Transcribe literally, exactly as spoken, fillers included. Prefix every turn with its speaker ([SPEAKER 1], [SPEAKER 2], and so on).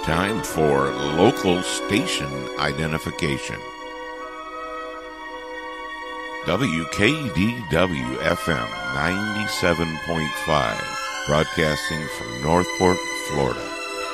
[SPEAKER 1] time for local station identification. W K D W F M ninety-seven point five, broadcasting from Northport, Florida.